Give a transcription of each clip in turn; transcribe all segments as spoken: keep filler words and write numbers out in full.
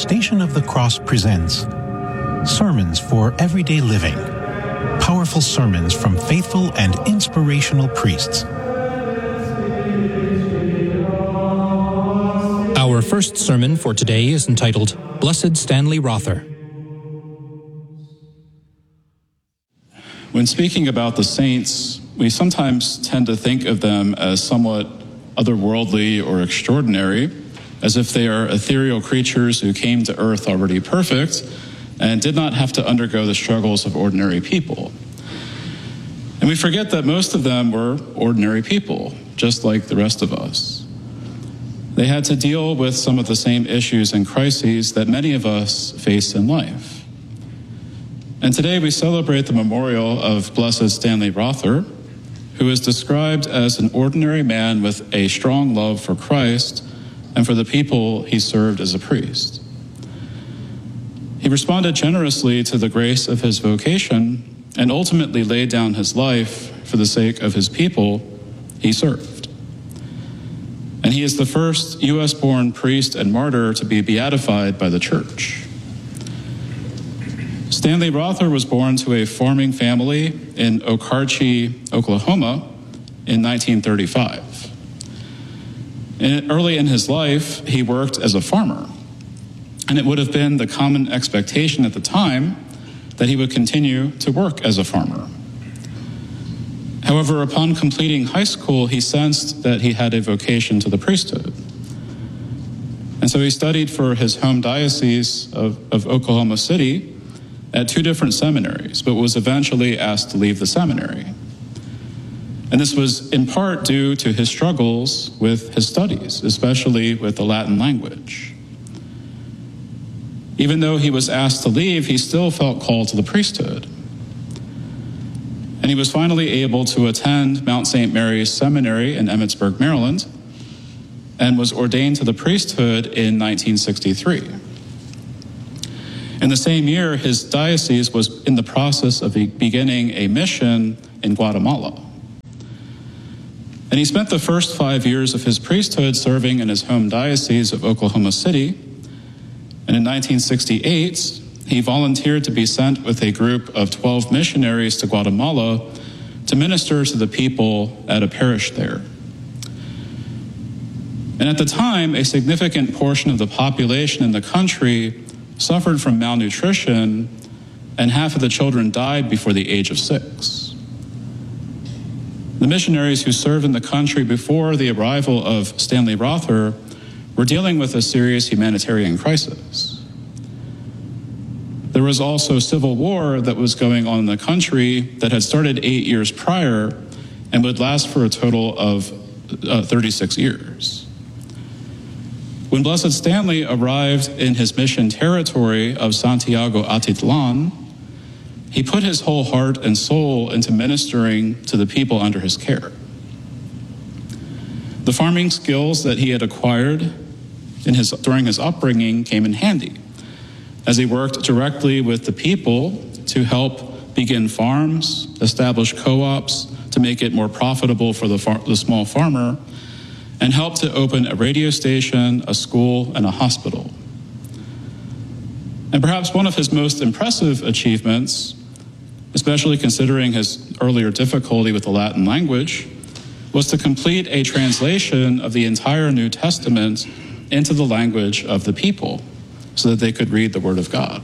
Station of the Cross presents Sermons for Everyday Living. Powerful sermons from faithful and inspirational priests. Our first sermon for today is entitled, Blessed Stanley Rother. When speaking about the saints, we sometimes tend to think of them as somewhat otherworldly or extraordinary, as if they are ethereal creatures who came to earth already perfect and did not have to undergo the struggles of ordinary people. And we forget that most of them were ordinary people, just like the rest of us. They had to deal with some of the same issues and crises that many of us face in life. And today we celebrate the memorial of Blessed Stanley Rother, who is described as an ordinary man with a strong love for Christ and for the people he served as a priest. He responded generously to the grace of his vocation and ultimately laid down his life for the sake of his people he served. And he is the first U S-born priest and martyr to be beatified by the Church. Stanley Rother was born to a farming family in Okarche, Oklahoma in nineteen thirty-five. And early in his life, he worked as a farmer, and it would have been the common expectation at the time that he would continue to work as a farmer. However, upon completing high school, he sensed that he had a vocation to the priesthood. And so he studied for his home diocese of, of Oklahoma City at two different seminaries, but was eventually asked to leave the seminary. And this was in part due to his struggles with his studies, especially with the Latin language. Even though he was asked to leave, he still felt called to the priesthood. And he was finally able to attend Mount Saint Mary's Seminary in Emmitsburg, Maryland, and was ordained to the priesthood in nineteen sixty-three. In the same year, his diocese was in the process of beginning a mission in Guatemala. And he spent the first five years of his priesthood serving in his home diocese of Oklahoma City. And in nineteen sixty-eight, he volunteered to be sent with a group of twelve missionaries to Guatemala to minister to the people at a parish there. And at the time, a significant portion of the population in the country suffered from malnutrition, and half of the children died before the age of six. The missionaries who served in the country before the arrival of Stanley Rother were dealing with a serious humanitarian crisis. There was also civil war that was going on in the country that had started eight years prior and would last for a total of uh, thirty-six years. When Blessed Stanley arrived in his mission territory of Santiago Atitlan, he put his whole heart and soul into ministering to the people under his care. The farming skills that he had acquired in his, during his upbringing came in handy, as he worked directly with the people to help begin farms, establish co-ops to make it more profitable for the, far, the small farmer, and helped to open a radio station, a school, and a hospital. And perhaps one of his most impressive achievements, especially considering his earlier difficulty with the Latin language, was to complete a translation of the entire New Testament into the language of the people so that they could read the Word of God.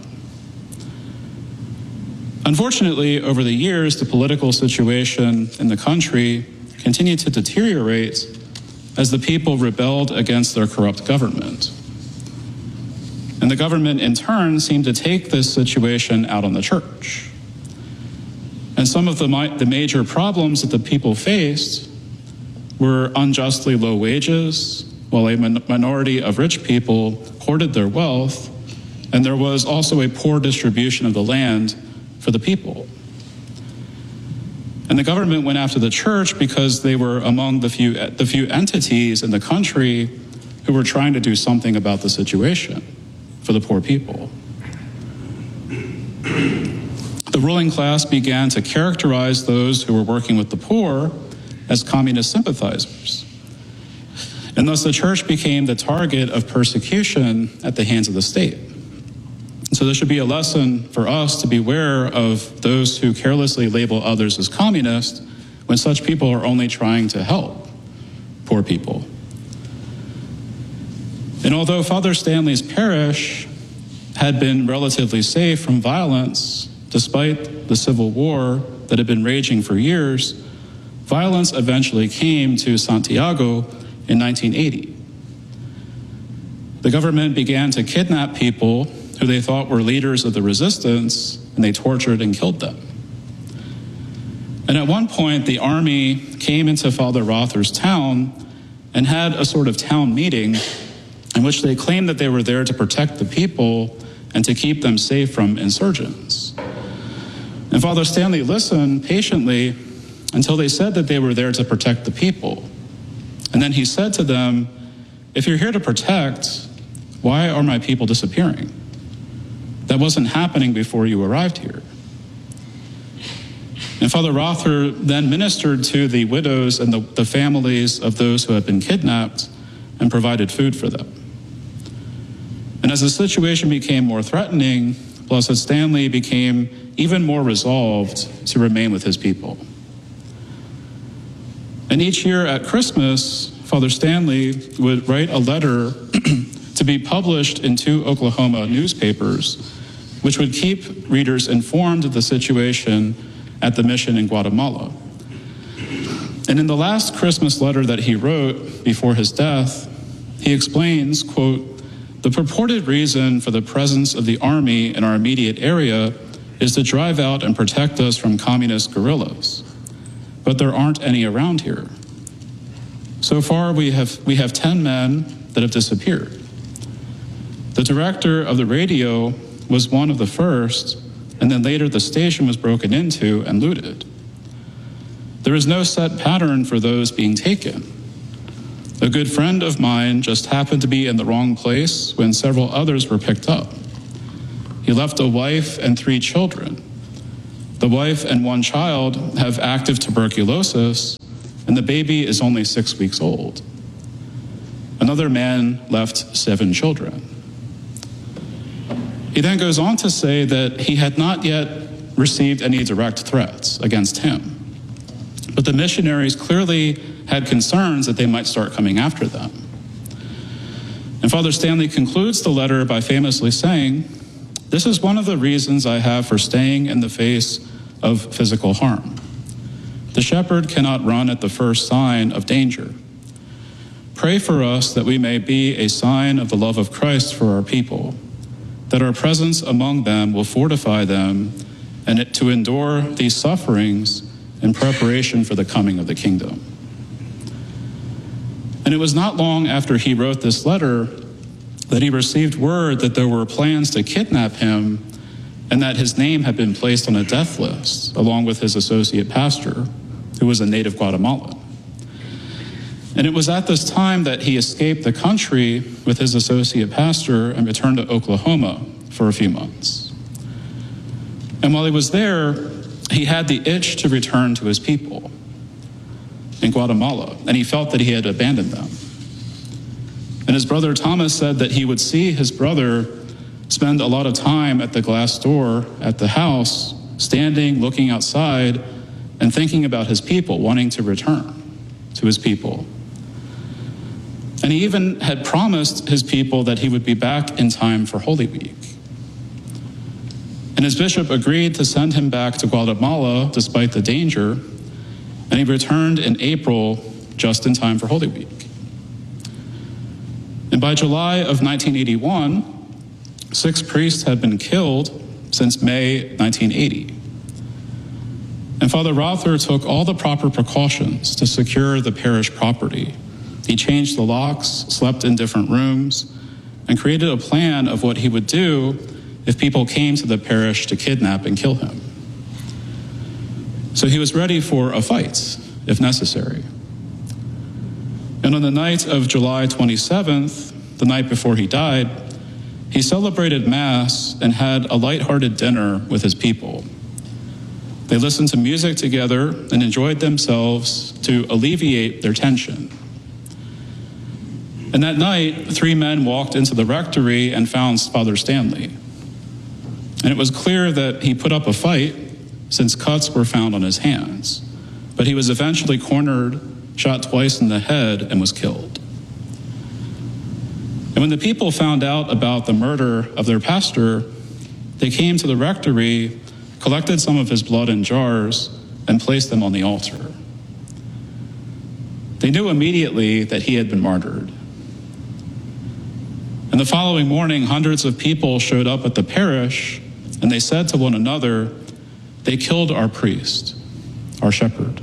Unfortunately, over the years, the political situation in the country continued to deteriorate as the people rebelled against their corrupt government. And the government, in turn, seemed to take this situation out on the church. And some of the, the major problems that the people faced were unjustly low wages, while a min- minority of rich people hoarded their wealth, and there was also a poor distribution of the land for the people. And the government went after the church because they were among the few, the few entities in the country who were trying to do something about the situation for the poor people. The ruling class began to characterize those who were working with the poor as communist sympathizers. And thus the church became the target of persecution at the hands of the state. So this should be a lesson for us to beware of those who carelessly label others as communist when such people are only trying to help poor people. And although Father Stanley's parish had been relatively safe from violence, despite the civil war that had been raging for years, violence eventually came to Santiago in nineteen eighty. The government began to kidnap people who they thought were leaders of the resistance, and they tortured and killed them. And at one point, the army came into Father Rother's town and had a sort of town meeting in which they claimed that they were there to protect the people and to keep them safe from insurgents. And Father Stanley listened patiently until they said that they were there to protect the people. And then he said to them, "If you're here to protect, why are my people disappearing? That wasn't happening before you arrived here." And Father Rother then ministered to the widows and the, the families of those who had been kidnapped and provided food for them. And as the situation became more threatening, Blessed Stanley became even more resolved to remain with his people. And each year at Christmas, Father Stanley would write a letter to be published in two Oklahoma newspapers, which would keep readers informed of the situation at the mission in Guatemala. And in the last Christmas letter that he wrote before his death, he explains, quote, "The purported reason for the presence of the army in our immediate area is to drive out and protect us from communist guerrillas. But there aren't any around here. So far, we have we have ten men that have disappeared. The director of the radio was one of the first, and then later the station was broken into and looted. There is no set pattern for those being taken. A good friend of mine just happened to be in the wrong place when several others were picked up. He left a wife and three children. The wife and one child have active tuberculosis, and the baby is only six weeks old. Another man left seven children." He then goes on to say that he had not yet received any direct threats against him, but the missionaries clearly had concerns that they might start coming after them. And Father Stanley concludes the letter by famously saying, "This is one of the reasons I have for staying in the face of physical harm. The shepherd cannot run at the first sign of danger. Pray for us that we may be a sign of the love of Christ for our people, that our presence among them will fortify them and it to endure these sufferings in preparation for the coming of the kingdom." And it was not long after he wrote this letter that he received word that there were plans to kidnap him and that his name had been placed on a death list, along with his associate pastor, who was a native Guatemalan. And it was at this time that he escaped the country with his associate pastor and returned to Oklahoma for a few months. And while he was there, he had the itch to return to his people in Guatemala, and he felt that he had abandoned them. And his brother Thomas said that he would see his brother spend a lot of time at the glass door at the house, standing, looking outside, and thinking about his people, wanting to return to his people. And he even had promised his people that he would be back in time for Holy Week. And his bishop agreed to send him back to Guatemala despite the danger, and he returned in April just in time for Holy Week. And by July of nineteen eighty-one, six priests had been killed since May nineteen eighty. And Father Rother took all the proper precautions to secure the parish property. He changed the locks, slept in different rooms, and created a plan of what he would do if people came to the parish to kidnap and kill him. So he was ready for a fight, if necessary. And on the night of July twenty-seventh, the night before he died, he celebrated Mass and had a lighthearted dinner with his people. They listened to music together and enjoyed themselves to alleviate their tension. And that night, three men walked into the rectory and found Father Stanley. And it was clear that he put up a fight since cuts were found on his hands. But he was eventually cornered, shot twice in the head, and was killed. And when the people found out about the murder of their pastor, they came to the rectory, collected some of his blood in jars, and placed them on the altar. They knew immediately that he had been martyred. And the following morning, hundreds of people showed up at the parish, and they said to one another, "They killed our priest, our shepherd."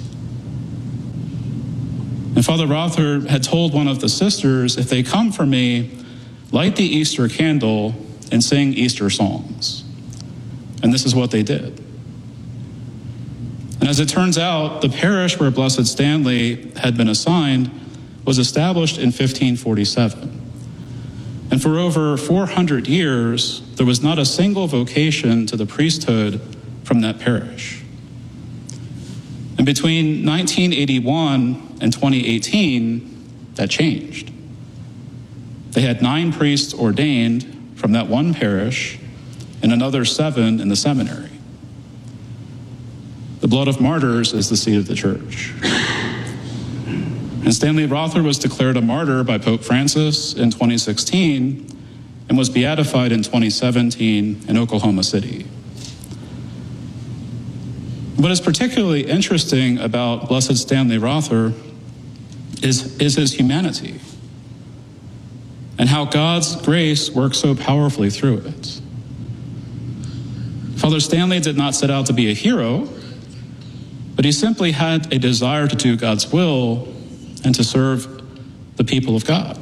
And Father Rother had told one of the sisters, "If they come for me, light the Easter candle and sing Easter songs." And this is what they did. And as it turns out, the parish where Blessed Stanley had been assigned was established in fifteen forty-seven. And for over four hundred years, there was not a single vocation to the priesthood from that parish. And between nineteen eighty-one and twenty eighteen, that changed. They had nine priests ordained from that one parish and another seven in the seminary. The blood of martyrs is the seed of the church. And Stanley Rother was declared a martyr by Pope Francis in twenty sixteen and was beatified in twenty seventeen in Oklahoma City. What is particularly interesting about Blessed Stanley Rother is, is his humanity and how God's grace works so powerfully through it. Father Stanley did not set out to be a hero, but he simply had a desire to do God's will and to serve the people of God.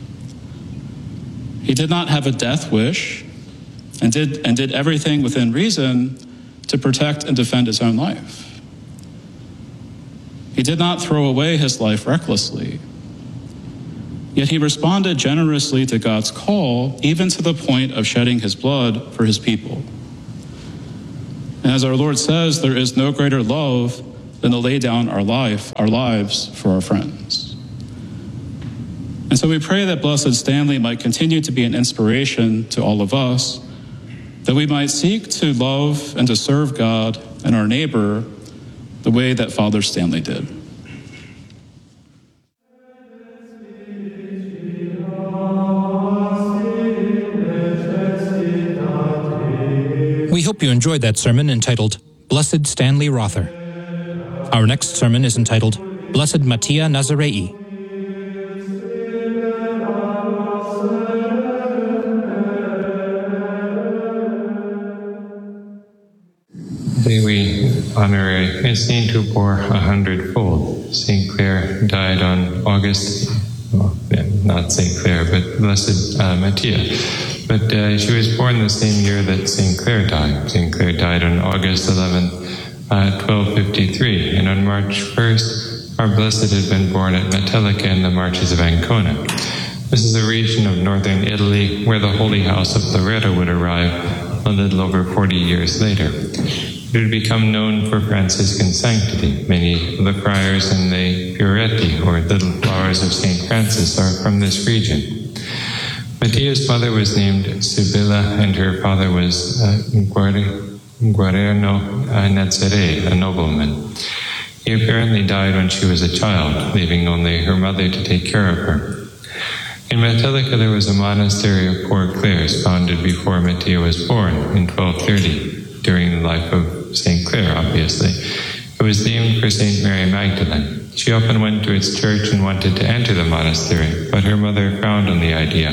He did not have a death wish and did, and did everything within reason to protect and defend his own life. He did not throw away his life recklessly, yet he responded generously to God's call, even to the point of shedding his blood for his people. And as our Lord says, there is no greater love than to lay down our life, our lives for our friends. And so we pray that Blessed Stanley might continue to be an inspiration to all of us, that we might seek to love and to serve God and our neighbor the way that Father Stanley did. We hope you enjoyed that sermon entitled Blessed Stanley Rother. Our next sermon is entitled Blessed Mattia Nazarei. Today we honor a saint who bore a hundredfold. Saint Clare died on August, well, not Saint Clare, but Blessed uh, Mattia. But uh, she was born the same year that Saint Clare died. Saint Clare died on August eleventh, uh, twelve fifty-three, and on March first, our Blessed had been born at Metellica in the Marches of Ancona. This is a region of northern Italy where the Holy House of Loreto would arrive a little over forty years later. It would become known for Franciscan sanctity. Many of the friars in the Fioretti, or Little Flowers of Saint Francis, are from this region. Mattia's mother was named Sibylla, and her father was uh, Guarerno uh, Nazarei, a nobleman. He apparently died when she was a child, leaving only her mother to take care of her. In Metellica there was a monastery of Poor Clares, founded before Mattia was born in twelve thirty, during the life of Saint Clare, obviously. It was named for Saint Mary Magdalene. She often went to its church and wanted to enter the monastery, but her mother frowned on the idea.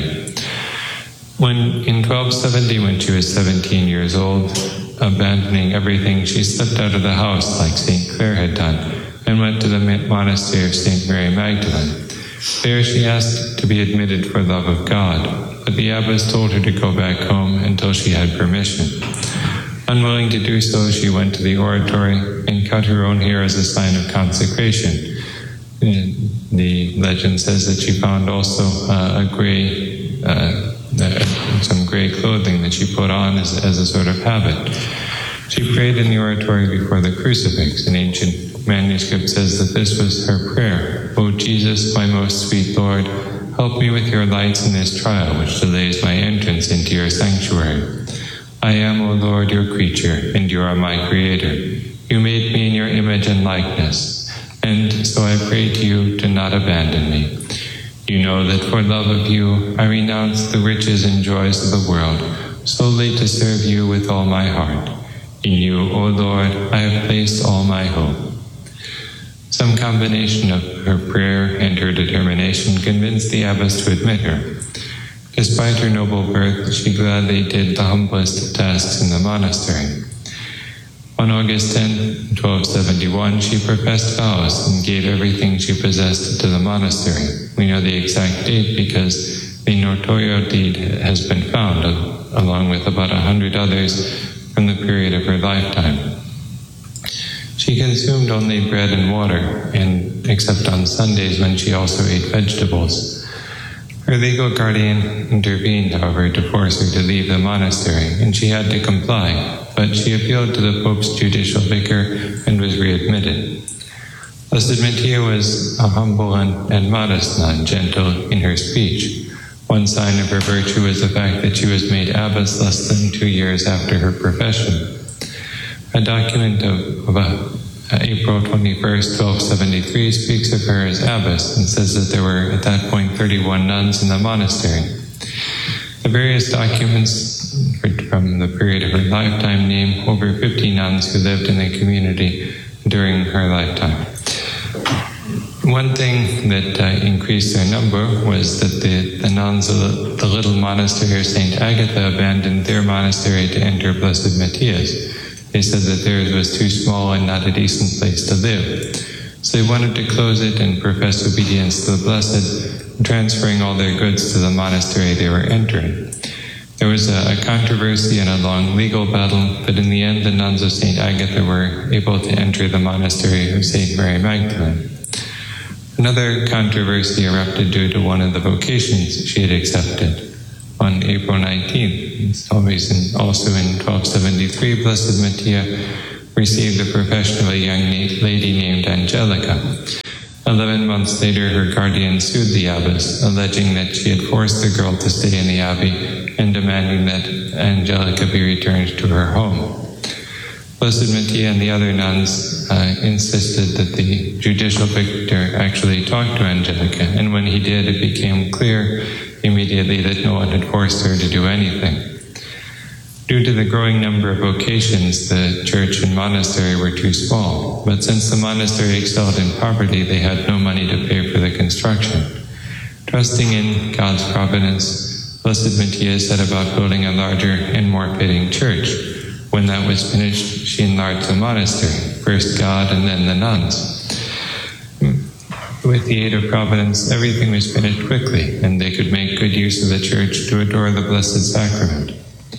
When, in twelve seventy, when she was seventeen years old, abandoning everything, she slipped out of the house like Saint Clare had done and went to the monastery of Saint Mary Magdalene. There she asked to be admitted for love of God, but the abbess told her to go back home until she had permission. Unwilling to do so, she went to the oratory and cut her own hair as a sign of consecration. And the legend says that she found also uh, a gray, uh, uh, some gray clothing that she put on as, as a sort of habit. She prayed in the oratory before the crucifix. An ancient manuscript says that this was her prayer: "O Jesus, my most sweet Lord, help me with your lights in this trial which delays my entrance into your sanctuary. I am, O Lord, your creature, and you are my creator. You made me in your image and likeness, and so I pray to you to not abandon me. You know that for love of you, I renounce the riches and joys of the world, solely to serve you with all my heart. In you, O Lord, I have placed all my hope. Some combination of her prayer and her determination convinced the abbess to admit her. Despite her noble birth, she gladly did the humblest tasks in the monastery. On August tenth, twelve seventy-one, she professed vows and gave everything she possessed to the monastery. We know the exact date because the notarial deed has been found, along with about a hundred others from the period of her lifetime. She consumed only bread and water, and except on Sundays when she also ate vegetables. Her legal guardian intervened, however, to force her to leave the monastery, and she had to comply, but she appealed to the Pope's judicial vicar and was readmitted. Blessed Mattia was a humble and, and modest nun, gentle in her speech. One sign of her virtue was the fact that she was made abbess less than two years after her profession. A document of, of uh, April twenty-first, twelve seventy-three speaks of her as abbess and says that there were at that point thirty-one nuns in the monastery. The various documents from the period of her lifetime name over fifty nuns who lived in the community during her lifetime. One thing that uh, increased their number was that the, the nuns of the little monastery of Saint Agatha abandoned their monastery to enter Blessed Matthias. They said that theirs was too small and not a decent place to live. So they wanted to close it and profess obedience to the Blessed, transferring all their goods to the monastery they were entering. There was a, a controversy and a long legal battle, but in the end the nuns of Saint Agatha were able to enter the monastery of Saint Mary Magdalene. Another controversy erupted due to one of the vocations she had accepted. On April nineteenth, always in, also in twelve seventy-three, Blessed Mattia received the profession of a young lady named Angelica. Eleven months later, her guardian sued the abbess, alleging that she had forced the girl to stay in the abbey and demanding that Angelica be returned to her home. Blessed Mattia and the other nuns uh, insisted that the judicial victor actually talk to Angelica, and when he did, it became clear immediately that no one had forced her to do anything. Due to the growing number of vocations, the church and monastery were too small, but since the monastery excelled in poverty, they had no money to pay for the construction. Trusting in God's providence, Blessed Mattia set about building a larger and more fitting church. When that was finished, she enlarged the monastery, first God and then the nuns. With the aid of Providence, everything was finished quickly, and they could make good use of the church to adore the Blessed Sacrament.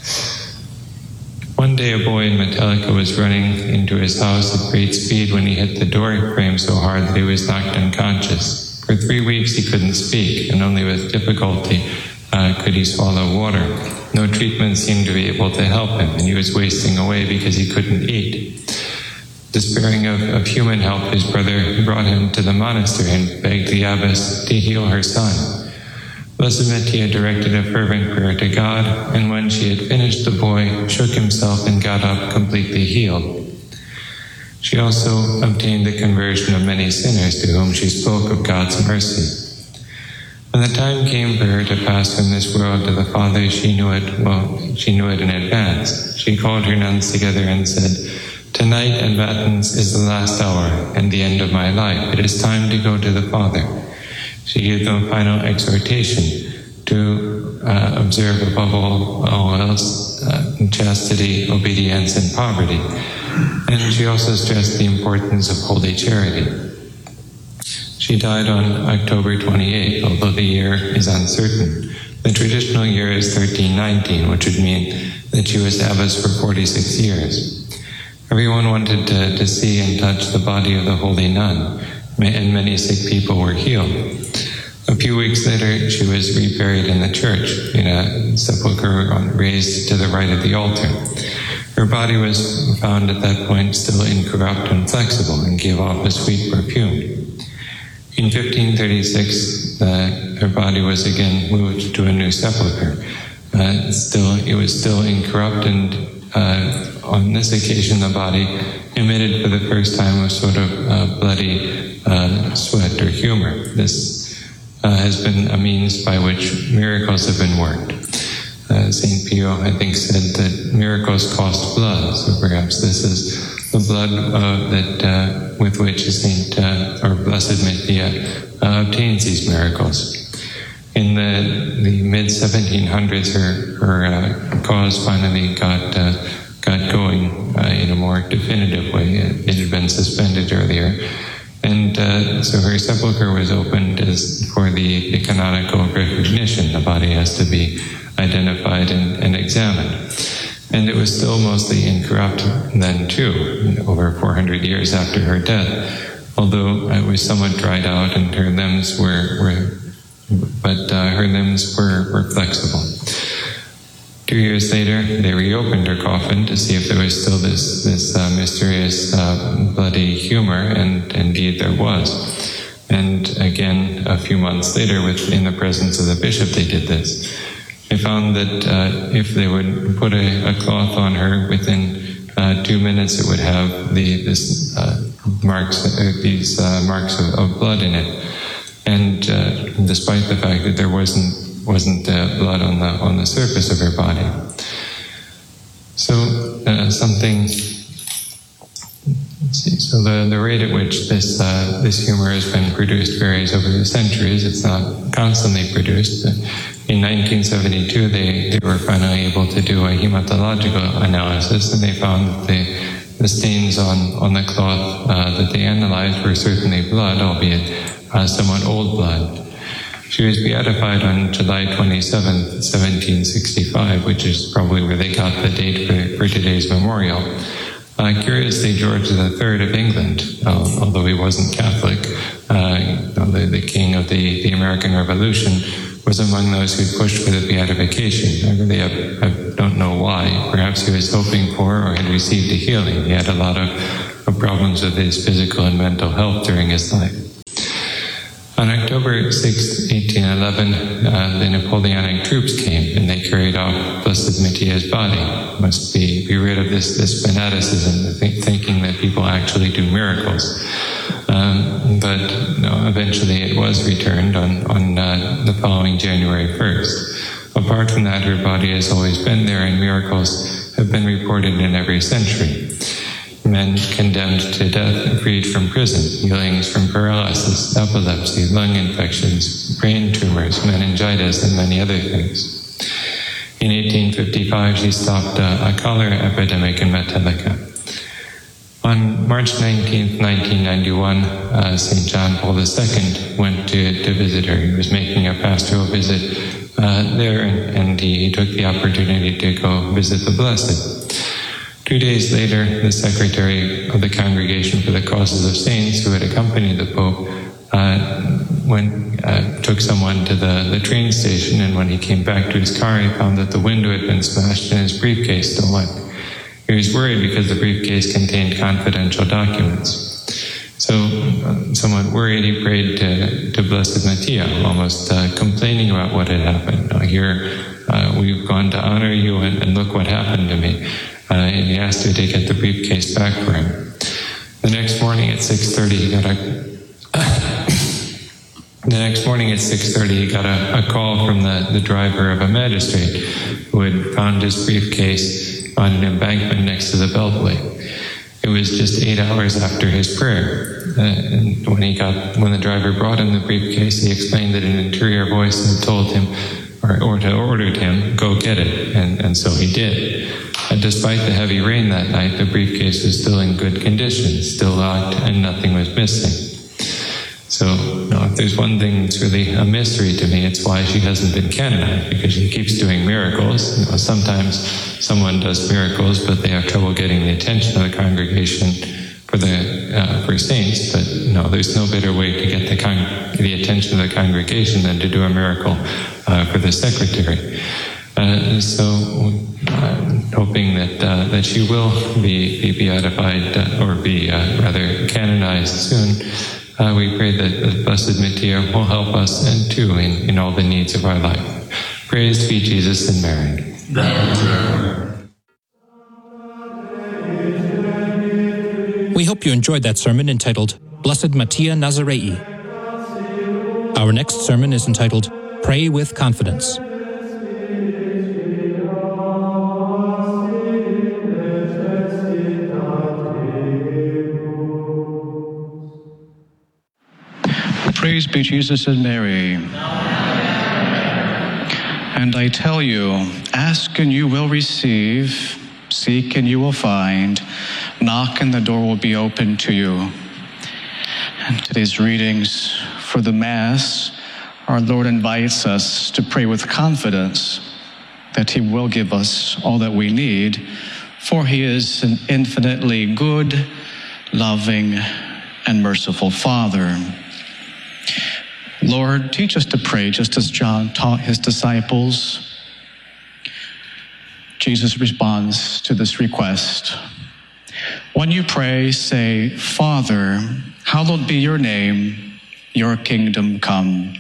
One day a boy in Metallica was running into his house at great speed when he hit the door frame so hard that he was knocked unconscious. For three weeks he couldn't speak, and only with difficulty uh, could he swallow water. No treatment seemed to be able to help him, and he was wasting away because he couldn't eat. Despairing of, of human help, his brother brought him to the monastery and begged the abbess to heal her son. Blessed Mattia directed a fervent prayer to God, and when she had finished, the boy shook himself and got up completely healed. She also obtained the conversion of many sinners to whom she spoke of God's mercy. When the time came for her to pass from this world to the Father, she knew it, well, she knew it in advance. She called her nuns together and said, "Tonight at Matins is the last hour and the end of my life. It is time to go to the Father." She gave them a final exhortation to uh, observe above all, all else uh, chastity, obedience, and poverty. And she also stressed the importance of holy charity. She died on October twenty-eighth, although the year is uncertain. The traditional year is thirteen nineteen, which would mean that she was abbess for forty-six years. Everyone wanted to, to see and touch the body of the holy nun, and many sick people were healed. A few weeks later, she was reburied in the church, in a sepulchre raised to the right of the altar. Her body was found at that point still incorrupt and flexible, and gave off a sweet perfume. In fifteen thirty-six, uh, her body was again moved to a new sepulcher. Uh, still, it was still incorrupt, and uh, on this occasion the body emitted for the first time a sort of uh, bloody uh, sweat or humor. This uh, has been a means by which miracles have been worked. Uh, Saint Pio, I think, said that miracles cost blood, so perhaps this is the blood uh, that uh, with which Saint uh, or Blessed Mattia uh, obtains these miracles. In the, the mid seventeen hundreds, her, her uh, cause finally got uh, got going uh, in a more definitive way. It had been suspended earlier, and uh, so her sepulcher was opened as for the, the canonical recognition. The body has to be identified and, and examined, and it was still mostly incorrupt then too, over four hundred years after her death. Although it was somewhat dried out, and her limbs were were. But uh, her limbs were, were flexible. Two years later, they reopened her coffin to see if there was still this this uh, mysterious uh, bloody humor, and indeed there was. And again, a few months later, with, in the presence of the bishop, they did this. They found that uh, if they would put a, a cloth on her, within uh, two minutes, it would have the this uh, marks, uh, these uh, marks of, of blood in it. And uh, despite the fact that there wasn't wasn't uh, blood on the on the surface of her body, so uh, something. Let's see. So the, the rate at which this uh, this humor has been produced varies over the centuries. It's not constantly produced. In nineteen seventy-two, they, they were finally able to do a hematological analysis, and they found that the the stains on on the cloth uh, that they analyzed were certainly blood, albeit Uh, somewhat old blood. She was beatified on July twenty-seventh, seventeen sixty-five, which is probably where they got the date for, for today's memorial. Uh, curiously, George the Third of England, uh, although he wasn't Catholic, uh, you know, the, the king of the, the American Revolution, was among those who pushed for the beatification. I really have, I don't know why. Perhaps he was hoping for or had received a healing. He had a lot of, of problems with his physical and mental health during his life. On October sixth, eighteen eleven, uh, the Napoleonic troops came, and they carried off Blessed Mattia's body. Must be, be rid of this, this fanaticism, th- thinking that people actually do miracles. Um, but no, eventually it was returned on, on uh, the following January first. Apart from that, her body has always been there, and miracles have been reported in every century. Men condemned to death, freed from prison, healings from paralysis, epilepsy, lung infections, brain tumors, meningitis, and many other things. In eighteen fifty-five, she stopped a, a cholera epidemic in Metallica. On March nineteenth, nineteen ninety-one, uh, Saint John Paul the Second went to, to visit her. He was making a pastoral visit uh, there, and, and he, he took the opportunity to go visit the Blessed. Two days later, the secretary of the Congregation for the Causes of Saints, who had accompanied the Pope, uh, went, uh, took someone to the, the train station, and when he came back to his car, he found that the window had been smashed and his briefcase stolen. He was worried because the briefcase contained confidential documents. So, uh, somewhat worried, he prayed to, to Blessed Mattia, almost uh, complaining about what had happened. Now, here, uh, we've gone to honor you, and, and look what happened to me. Uh, and he asked her to get the briefcase back for him. The next morning at six thirty, he got a. the next morning at six thirty, he got a, a call from the, the driver of a magistrate who had found his briefcase on an embankment next to the Beltway. It was just eight hours after his prayer, uh, and when he got when the driver brought him the briefcase, he explained that an interior voice had told him, or, or had ordered him, go get it, and, and so he did. And despite the heavy rain that night, the briefcase was still in good condition, still locked, and nothing was missing. So, you know, if there's one thing that's really a mystery to me, it's why she hasn't been canonized, because she keeps doing miracles. You know, sometimes someone does miracles, but they have trouble getting the attention of the congregation for the uh, for saints. But you know, there's no better way to get the con- the attention of the congregation than to do a miracle uh, for the secretary. Uh, so, uh, hoping that uh, that she will be, be beatified uh, or be uh, rather canonized soon, Uh, we pray that the Blessed Mattia will help us and too in, in all the needs of our life. Praise be Jesus and Mary. We hope you enjoyed that sermon entitled Blessed Mattia Nazarei. Our next sermon is entitled Pray with Confidence. Praise be Jesus and Mary. And I tell you, ask and you will receive, seek and you will find, knock and the door will be opened to you. And today's readings for the Mass, our Lord invites us to pray with confidence that He will give us all that we need, for He is an infinitely good, loving, and merciful Father. Lord, teach us to pray just as John taught his disciples. Jesus responds to this request. When you pray, say, Father, hallowed be your name, your kingdom come.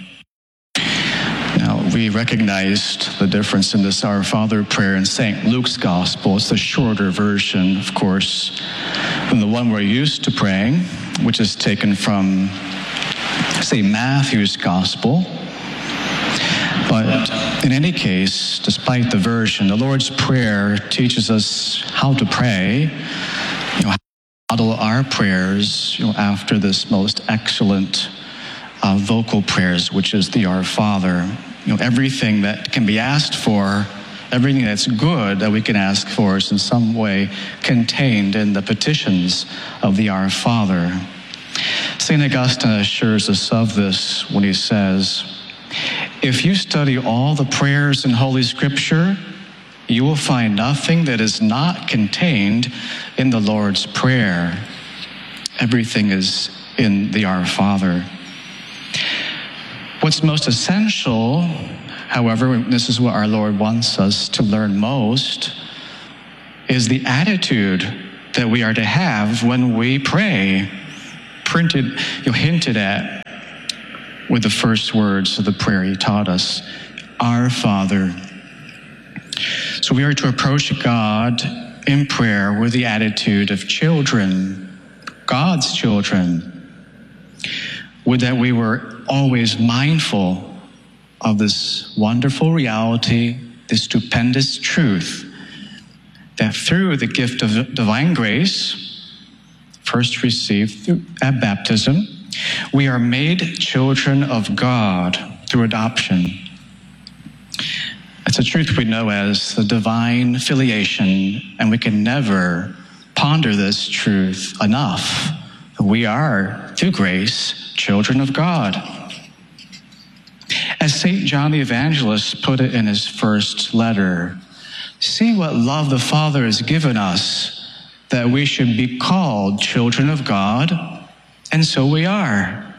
Now, we recognized the difference in this Our Father prayer in Saint Luke's Gospel. It's the shorter version, of course, than the one we're used to praying, which is taken from Saint Matthew's Gospel. But in any case, despite the version, the Lord's Prayer teaches us how to pray, you know, how to model our prayers, you know, after this most excellent uh, vocal prayers, which is the Our Father. You know, everything that can be asked for, everything that's good that we can ask for is in some way contained in the petitions of the Our Father. Saint Augustine assures us of this when he says, if you study all the prayers in Holy Scripture, you will find nothing that is not contained in the Lord's Prayer. Everything is in the Our Father. What's most essential, however, this is what our Lord wants us to learn most, is the attitude that we are to have when we pray. Printed, you know, hinted at with the first words of the prayer he taught us, Our Father. So we are to approach God in prayer with the attitude of children, God's children, with that we were always mindful of this wonderful reality, this stupendous truth, that through the gift of divine grace, first received through, at baptism, we are made children of God through adoption. It's a truth we know as the divine filiation, and we can never ponder this truth enough. We are, through grace, children of God. As Saint John the Evangelist put it in his first letter, see what love the Father has given us, that we should be called children of God, and so we are.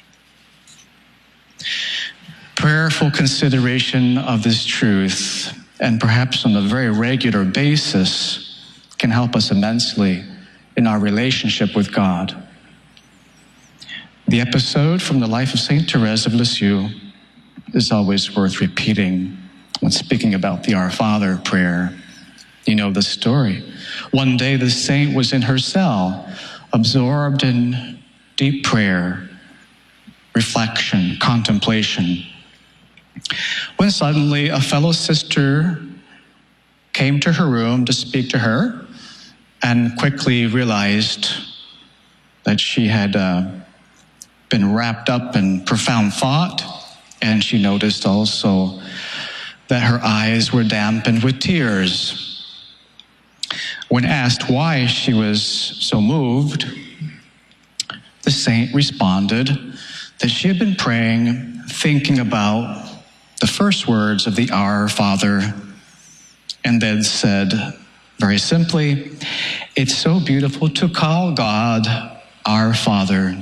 Prayerful consideration of this truth, and perhaps on a very regular basis, can help us immensely in our relationship with God. The episode from the life of Saint Therese of Lisieux is always worth repeating when speaking about the Our Father prayer. You know the story. One day the saint was in her cell, absorbed in deep prayer, reflection, contemplation, when suddenly a fellow sister came to her room to speak to her and quickly realized that she had uh, been wrapped up in profound thought, and she noticed also that her eyes were dampened with tears. When asked why she was so moved, the saint responded that she had been praying, thinking about the first words of the Our Father, and then said very simply, it's so beautiful to call God our Father.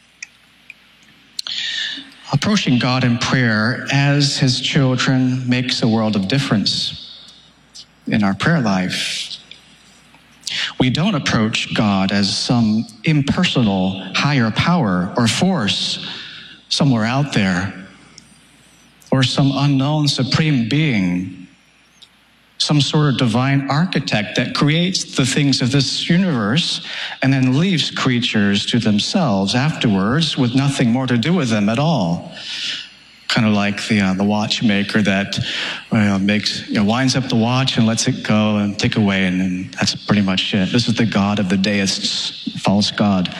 Approaching God in prayer as His children makes a world of difference in our prayer life. We don't approach God as some impersonal higher power or force somewhere out there, or some unknown supreme being, some sort of divine architect that creates the things of this universe and then leaves creatures to themselves afterwards with nothing more to do with them at all. Kind of like the uh, the watchmaker that uh, makes you know, winds up the watch and lets it go and tick away, and, and that's pretty much it. This is the God of the deists, false God.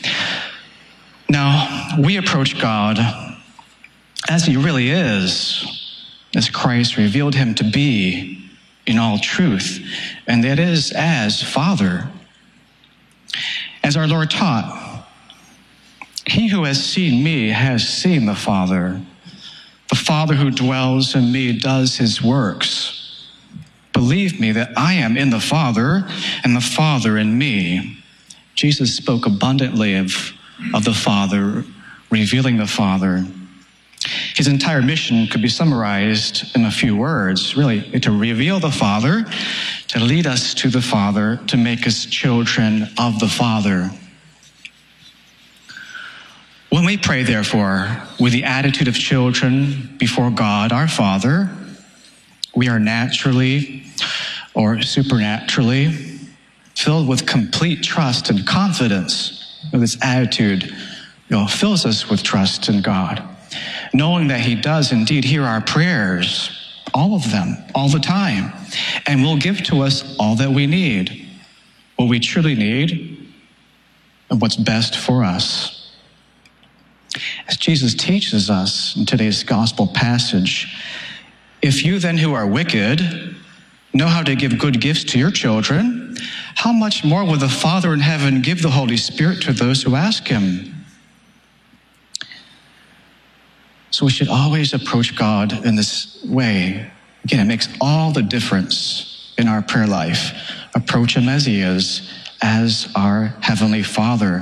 Now, we approach God as he really is, as Christ revealed him to be in all truth, and that is as Father. As our Lord taught, he who has seen me has seen the Father. The Father who dwells in me does his works. Believe me that I am in the Father and the Father in me. Jesus spoke abundantly of, of the Father, revealing the Father. His entire mission could be summarized in a few words, really, to reveal the Father, to lead us to the Father, to make us children of the Father. When we pray, therefore, with the attitude of children before God, our Father, we are naturally or supernaturally filled with complete trust and confidence. This attitude, you know, fills us with trust in God, knowing that he does indeed hear our prayers, all of them, all the time, and will give to us all that we need, what we truly need, and what's best for us. As Jesus teaches us in today's gospel passage, if you then who are wicked know how to give good gifts to your children, how much more will the Father in heaven give the Holy Spirit to those who ask him? So we should always approach God in this way. Again, it makes all the difference in our prayer life. Approach him as he is, as our Heavenly Father.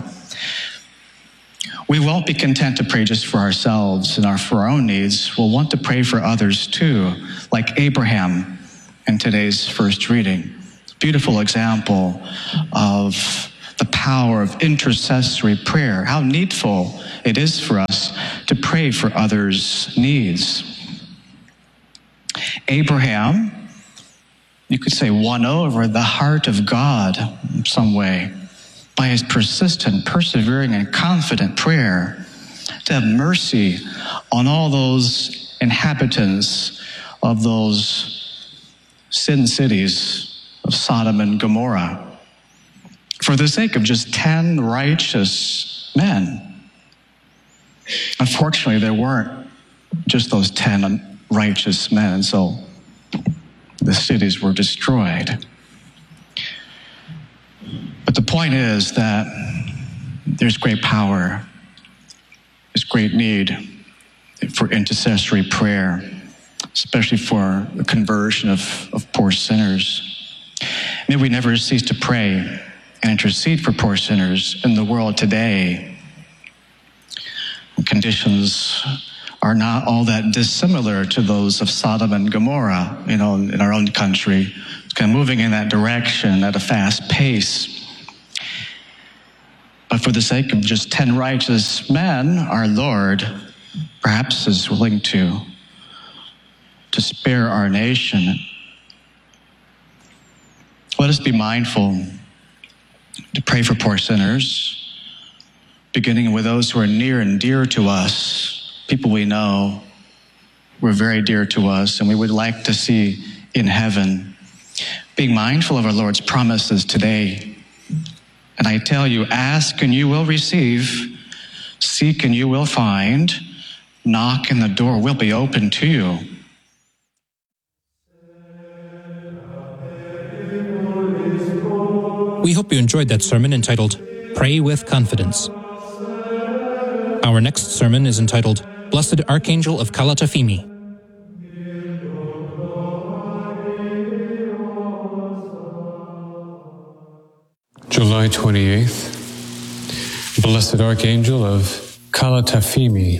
We won't be content to pray just for ourselves and our, for our own needs. We'll want to pray for others too, like Abraham in today's first reading. Beautiful example of the power of intercessory prayer, how needful it is for us to pray for others' needs. Abraham, you could say, won over the heart of God in some way by his persistent, persevering, and confident prayer to have mercy on all those inhabitants of those sin cities of Sodom and Gomorrah for the sake of just ten righteous men. Unfortunately, there weren't just those ten righteous men, and so the cities were destroyed. But the point is that there's great power, there's great need for intercessory prayer, especially for the conversion of, of poor sinners. May we never cease to pray and intercede for poor sinners in the world today. Conditions are not all that dissimilar to those of Sodom and Gomorrah, you know, in our own country. It's kind of moving in that direction at a fast pace. But for the sake of just ten righteous men, our Lord perhaps is willing to, to spare our nation. Let us be mindful to pray for poor sinners, beginning with those who are near and dear to us, people we know who are very dear to us and we would like to see in heaven. Being mindful of our Lord's promises today. And I tell you, ask and you will receive, seek and you will find, knock and the door will be open to you. We hope you enjoyed that sermon entitled, Pray with Confidence. Our next sermon is entitled, Blessed Archangel of Calatafimi. July twenty-eighth, Blessed Archangel of Calatafimi,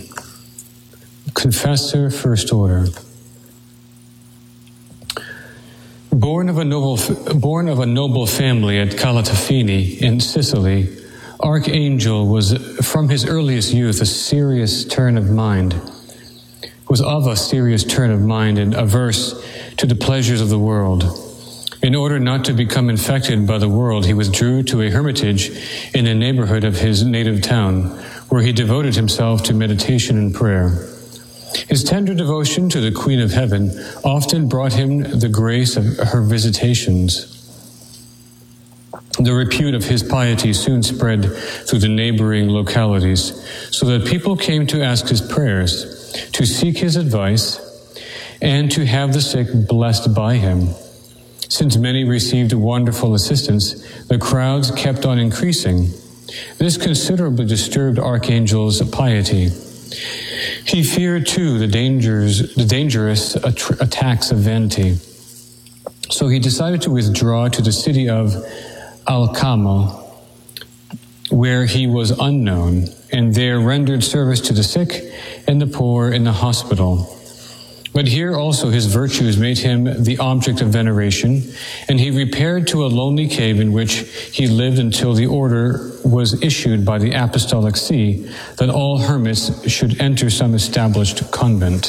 Confessor, First Order. Born of a noble, born of a noble family at Calatafimi in Sicily, Archangel was, from his earliest youth, a serious turn of mind, was of a serious turn of mind and averse to the pleasures of the world. In order not to become infected by the world, he withdrew to a hermitage in the neighborhood of his native town, where he devoted himself to meditation and prayer. His tender devotion to the Queen of Heaven often brought him the grace of her visitations. The repute of his piety soon spread through the neighboring localities, so that people came to ask his prayers, to seek his advice, and to have the sick blessed by him. Since many received wonderful assistance, the crowds kept on increasing. This considerably disturbed Archangel's piety. He feared, too, the dangers, the dangerous att- attacks of vanity. So he decided to withdraw to the city of Alcamo, where he was unknown, and there rendered service to the sick and the poor in the hospital. But here also his virtues made him the object of veneration, and he repaired to a lonely cave in which he lived until the order was issued by the Apostolic See that all hermits should enter some established convent.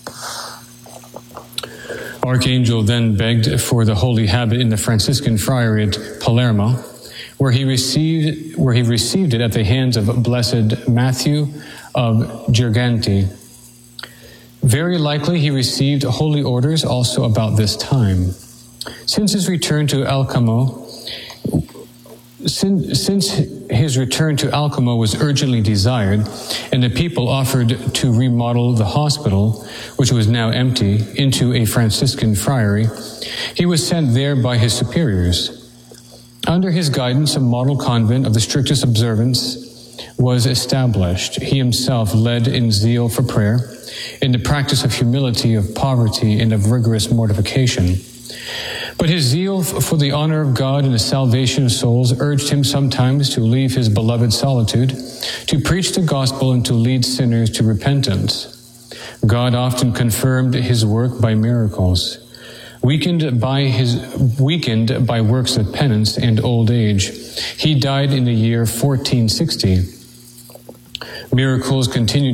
Archangel then begged for the holy habit in the Franciscan friary at Palermo, where he received where he received it at the hands of Blessed Matthew of Girgenti. Very likely he received holy orders also about this time. Since his return to Alcamo, since, since his return to Alcamo was urgently desired, and the people offered to remodel the hospital, which was now empty, into a Franciscan friary, he was sent there by his superiors. Under his guidance, a model convent of the strictest observance was established. He himself led in zeal for prayer, in the practice of humility, of poverty, and of rigorous mortification. But his zeal for the honor of God and the salvation of souls urged him sometimes to leave his beloved solitude, to preach the gospel, and to lead sinners to repentance. God often confirmed his work by miracles. Weakened by his weakened by works of penance and old age, he died in the year fourteen sixty. Miracles continued